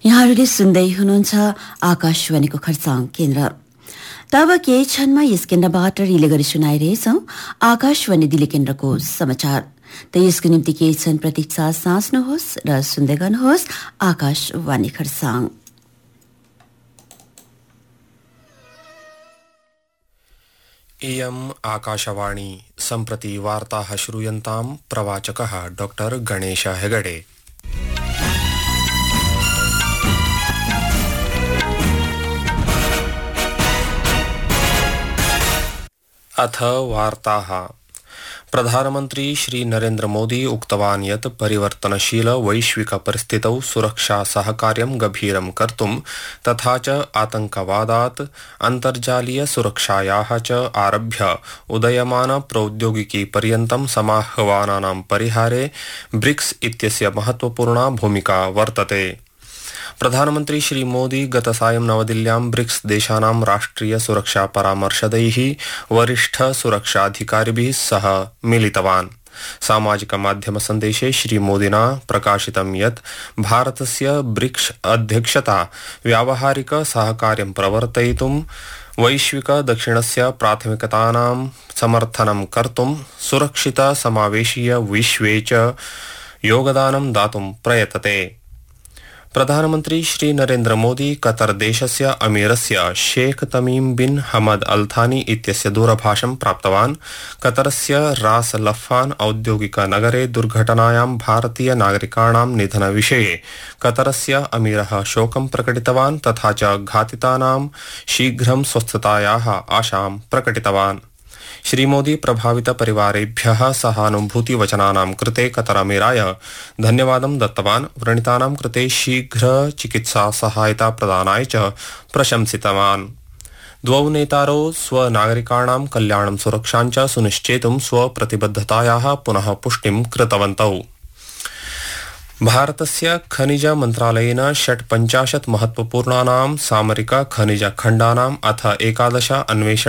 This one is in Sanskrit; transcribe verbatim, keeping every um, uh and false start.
यहाँहरूले सुन्दै हुनुहुन्छ आकाशवाणीको खरसाङ केन्द्र। तब केही क्षणमा यस केन्द्रबाट रिले गरी सुनाइरहेछौं आकाशवाणी दिल्ली केन्द्रको समाचार। त यसको निम्ति केही क्षण प्रतीक्षा साँच्नुहोस् र सुन्दै गर्नुहोस् आकाशवाणी खरसाङ। इयम् आकाशवाणी सम्प्रति वार्ताः श्रूयन्ताम् प्रवाचकः डॉक्टर गणेश हेगडे। अथ वार्ताः। प्रधानमन्त्री श्री नरेन्द्र मोदी उक्तवान् यत् परिवर्तनशील वैश्विक परिस्थितौ सुरक्षा सहकार्यं गभीरं कर्तुं तथा च आतंकवादात् अन्तर्जालीय सुरक्षायाः च आरभ्य उदयमान प्रौद्योगिकी पर्यन्तं समाह्वानानां परिहारे ब्रिक्स इत्यस्य महत्वपूर्णा भूमिका वर्तते। प्रधानमन्त्री श्री मोदी गतसायं नवदिल्ल्यां ब्रिक्स देशानां राष्ट्रिय सुरक्षा परामर्शदैः वरिष्ठ सुरक्षाधिकारिभिः सह मिलितवान्। सामाजिक माध्यम सन्देशे श्री मोदिना प्रकाशितं यत् भारतस्य ब्रिक्स अध्यक्षता व्यावहारिक सहकार्यं प्रवर्तयितुं वैश्विक दक्षिणस्य प्राथमिकतानां समर्थनं कर्तुं सुरक्षित समावेशीय विश्वे च योगदानं दातुं प्रयतते। प्रधानमन्त्री श्री नरेन्द्र मोदी कतर देशस्य अमीरस्य शेख तमीम बिन हमद अल थानी इत्यस्य दूरभाषं प्राप्तवान्। कतरस्य रास लफ्फान औद्योगिक नगरे दुर्घटनायां भारतीय नागरिकाणां निधनविषये कतरस्य अमीरः शोकं प्रकटितवान् तथा च घातितानां शीघ्रं स्वस्थतायाः आशां प्रकटितवान्। श्री मोदी प्रभावित परिवारेभ्यः सहानुभूतिवचनानां कृते कतर अमीराय धन्यवादं दत्तवान्। व्रणितानां कृते शीघ्र चिकित्सा सहायता प्रदानाय च प्रशंसितवान्। द्वौ नेतारौ स्वनागरिकाणां कल्याणं सुरक्षां च सुनिश्चेतुं स्वप्रतिबद्धतायाः पुनः पुष्टिं कृतवन्तौ। भारतस्य खनिज मन्त्रालयेन षट्पञ्चाशत् महत्वपूर्णानां सामरिक खनिज खण्डानाम् अथ एकादश अन्वेषण